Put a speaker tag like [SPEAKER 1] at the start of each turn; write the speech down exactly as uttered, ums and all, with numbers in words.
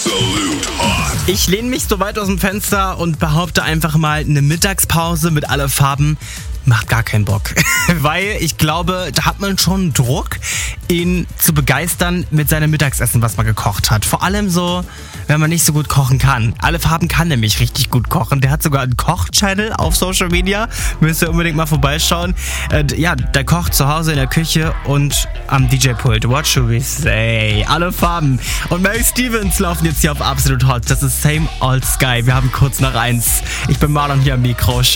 [SPEAKER 1] Absolute Hot.
[SPEAKER 2] Ich lehne mich so weit aus dem Fenster und behaupte einfach mal, eine Mittagspause mit alle Farben macht gar keinen Bock. Weil ich glaube, da hat man schon Druck, ihn zu begeistern mit seinem Mittagsessen, was man gekocht hat. Vor allem so, wenn man nicht so gut kochen kann. Alle Farben kann nämlich richtig gut kochen. Der hat sogar einen Koch-Channel auf Social Media. Müsst ihr unbedingt mal vorbeischauen. Äh, ja, der kocht zu Hause in der Küche und am D J-Pult. What should we say? Alle Farben. Und Mary Stevens laufen jetzt hier auf Absolute Hot. Das ist Same Old Sky. Wir haben kurz nach eins. Ich bin Marlon hier am Mikro.